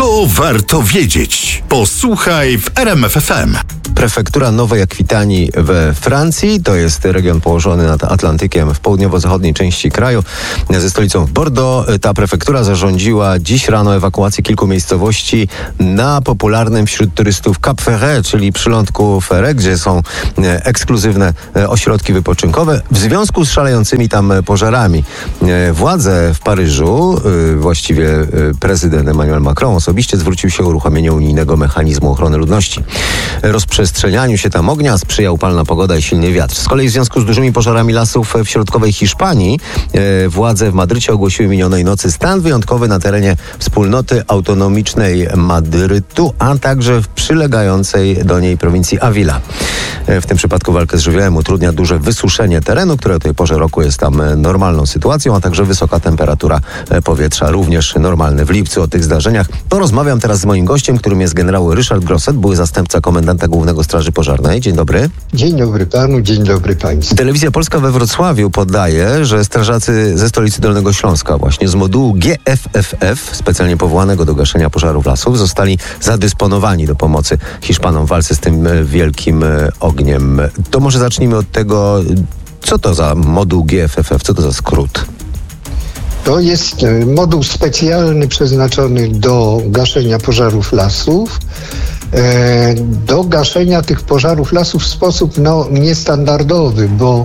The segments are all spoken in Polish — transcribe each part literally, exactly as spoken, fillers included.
To warto wiedzieć. Posłuchaj w R M F F M. Prefektura Nowej Akwitanii we Francji, to jest region położony nad Atlantykiem w południowo-zachodniej części kraju, ze stolicą w Bordeaux. Ta prefektura zarządziła dziś rano ewakuację kilku miejscowości na popularnym wśród turystów Cap Ferret, czyli przylądku Ferret, gdzie są ekskluzywne ośrodki wypoczynkowe w związku z szalejącymi tam pożarami. Władze w Paryżu, właściwie prezydent Emmanuel Macron osobiście zwrócił się o uruchomienie unijnego mechanizmu ochrony ludności. Rozprzestrzenianiu się tam ognia sprzyja upalna pogoda i silny wiatr. Z kolei w związku z dużymi pożarami lasów w środkowej Hiszpanii e, władze w Madrycie ogłosiły minionej nocy stan wyjątkowy na terenie wspólnoty autonomicznej Madrytu, a także w przylegającej do niej prowincji Avila. E, w tym przypadku walkę z żywiołem utrudnia duże wysuszenie terenu, które o tej porze roku jest tam normalną sytuacją, a także wysoka temperatura powietrza, również normalne w lipcu. O tych zdarzeniach porozmawiam teraz z moim gościem, którym jest generał Ryszard Grosset, były zastępca komendanta Głównego Straży Pożarnej. Dzień dobry. Dzień dobry panu, dzień dobry państwu. Telewizja Polska we Wrocławiu podaje, że strażacy ze stolicy Dolnego Śląska, właśnie z modułu G F F F, specjalnie powołanego do gaszenia pożarów lasów, zostali zadysponowani do pomocy Hiszpanom w walce z tym wielkim ogniem. To może zacznijmy od tego, co to za moduł G F F F, co to za skrót? To jest moduł specjalny przeznaczony do gaszenia pożarów lasów. Do gaszenia tych pożarów lasów w sposób no, niestandardowy, bo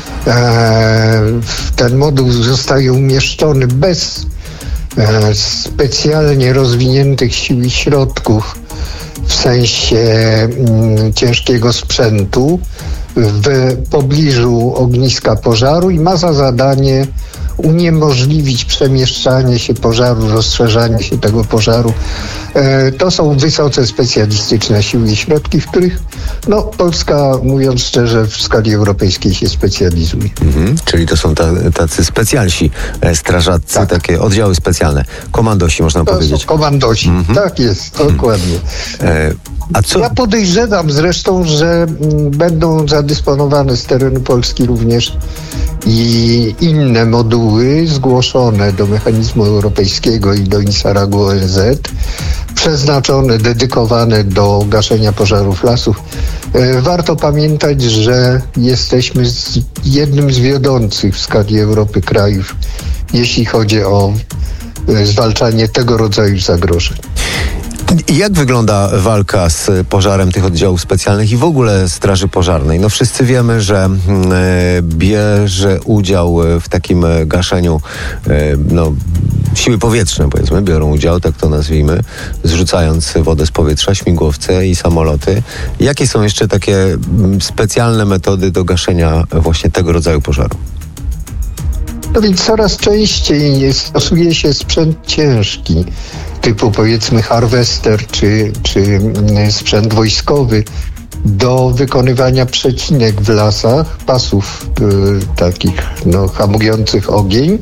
ten moduł zostaje umieszczony bez specjalnie rozwiniętych sił i środków w sensie ciężkiego sprzętu w pobliżu ogniska pożaru i ma za zadanie uniemożliwić przemieszczanie się pożaru, rozszerzanie się tego pożaru. E, to są wysoce specjalistyczne siły i środki, w których no, Polska, mówiąc szczerze, w skali europejskiej się specjalizuje. Mhm, czyli to są ta, tacy specjalsi e, strażacy, tak. Takie oddziały specjalne. Komandosi, można to powiedzieć. Są komandosi, mhm. Tak jest, dokładnie. E, a co? Ja podejrzewam zresztą, że m, będą zadysponowane z terenu Polski również i inne moduły zgłoszone do mechanizmu europejskiego i do INSARAG-u O N Z, przeznaczone, dedykowane do gaszenia pożarów lasów. Warto pamiętać, że jesteśmy z jednym z wiodących w skali Europy krajów, jeśli chodzi o zwalczanie tego rodzaju zagrożeń. Jak wygląda walka z pożarem tych oddziałów specjalnych i w ogóle Straży Pożarnej? No wszyscy wiemy, że e, bierze udział w takim gaszeniu e, no, siły powietrzne, powiedzmy, biorą udział, tak to nazwijmy, zrzucając wodę z powietrza, śmigłowce i samoloty. Jakie są jeszcze takie specjalne metody do gaszenia właśnie tego rodzaju pożaru? No więc coraz częściej stosuje się sprzęt ciężki, typu powiedzmy harwester czy, czy sprzęt wojskowy do wykonywania przecinek w lasach, pasów y, takich no, hamujących ogień.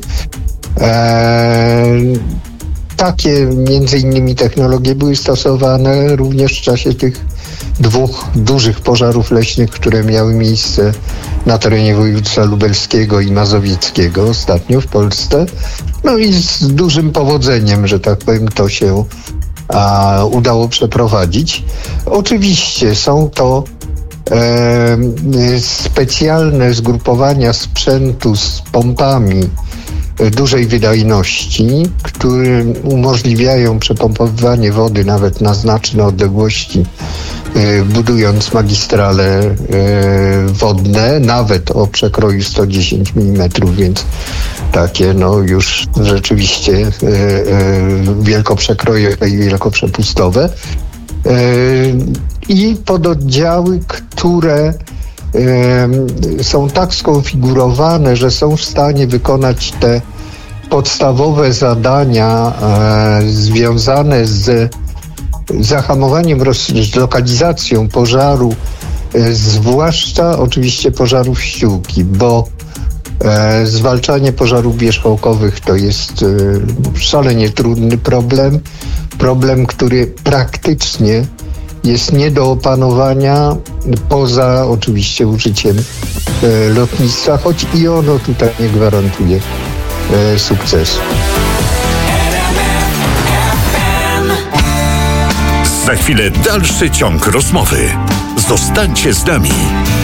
Eee, takie między innymi technologie były stosowane również w czasie tych dwóch dużych pożarów leśnych, które miały miejsce na terenie województwa lubelskiego i mazowieckiego ostatnio w Polsce. No i z dużym powodzeniem, że tak powiem, to się a, udało przeprowadzić. Oczywiście są to e, specjalne zgrupowania sprzętu z pompami dużej wydajności, które umożliwiają przepompowywanie wody nawet na znaczne odległości, budując magistrale wodne, nawet o przekroju sto dziesięć milimetrów, więc takie no już rzeczywiście wielkoprzekrojowe i wielkoprzepustowe. I pododdziały, które są tak skonfigurowane, że są w stanie wykonać te podstawowe zadania e, związane z zahamowaniem, roz, lokalizacją pożaru, e, zwłaszcza oczywiście pożarów ściółki, bo e, zwalczanie pożarów wierzchołkowych to jest e, szalenie trudny problem, problem, który praktycznie jest nie do opanowania poza oczywiście użyciem e, lotnictwa, choć i ono tutaj nie gwarantuje e, sukcesu. Za chwilę dalszy ciąg rozmowy. Zostańcie z nami.